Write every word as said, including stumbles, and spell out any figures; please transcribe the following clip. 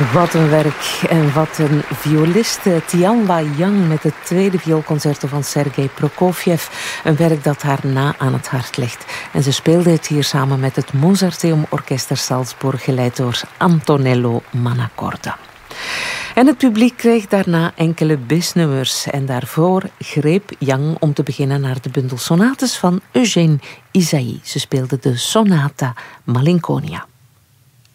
Wat een werk en wat een violiste. Tianwa Yang met het tweede vioolconcerto van Sergei Prokofjev. Een werk dat haar na aan het hart ligt. En ze speelde het hier samen met het Mozarteum Orchester Salzburg, geleid door Antonello Mannacorda. En het publiek kreeg daarna enkele bisnummers. En daarvoor greep Yang om te beginnen naar de bundel sonates van Eugène Ysaÿe. Ze speelde de Sonata Malinconia.